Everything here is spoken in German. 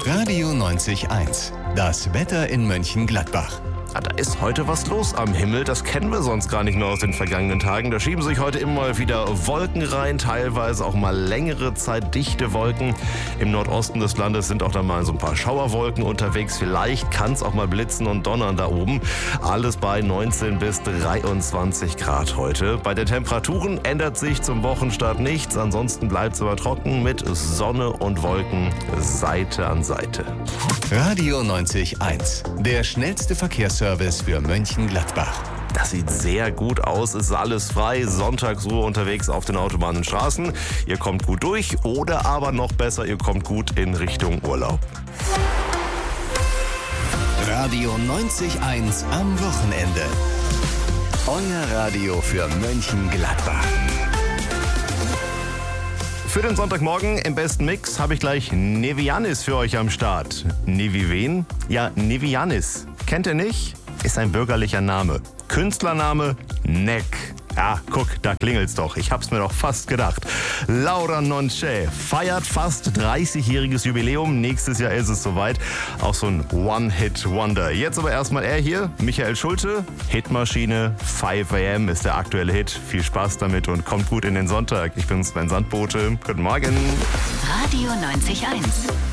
Radio 90.1. Das Wetter in Mönchengladbach. Da ist heute was los am Himmel, das kennen wir sonst gar nicht mehr aus den vergangenen Tagen. Da schieben sich heute immer mal wieder Wolken rein, teilweise auch mal längere Zeit dichte Wolken. Im Nordosten des Landes sind auch dann mal so ein paar Schauerwolken unterwegs. Vielleicht kann es auch mal blitzen und donnern da oben. Alles bei 19 bis 23 Grad heute. Bei den Temperaturen ändert sich zum Wochenstart nichts. Ansonsten bleibt es aber trocken mit Sonne und Wolken Seite an Seite. Radio 90.1. Der schnellste Verkehrsservice für Mönchengladbach. Das sieht sehr gut aus, ist alles frei, Sonntagsruhe unterwegs auf den Autobahnen und Straßen. Ihr kommt gut durch oder aber noch besser, ihr kommt gut in Richtung Urlaub. Radio 90.1 am Wochenende. Euer Radio für Mönchengladbach. Für den Sonntagmorgen im besten Mix habe ich gleich Nevianis für euch am Start. Nevi wen? Ja, Nevianis. Kennt ihr nicht? Ist ein bürgerlicher Name. Künstlername Neck. Ja, guck, da klingelt's doch. Ich hab's mir doch fast gedacht. Laura Nonce feiert fast 30-jähriges Jubiläum. Nächstes Jahr ist es soweit. Auch so ein One-Hit-Wonder. Jetzt aber erstmal er hier, Michael Schulte. Hitmaschine, 5 AM ist der aktuelle Hit. Viel Spaß damit und kommt gut in den Sonntag. Ich bin Sven Sandbote. Guten Morgen. Radio 90.1.